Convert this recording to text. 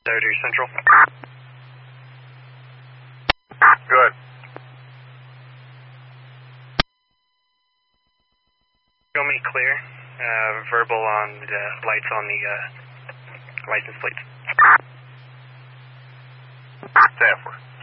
Doty Central. Good. Show me clear. Verbal on the lights on the license plates. Sanford.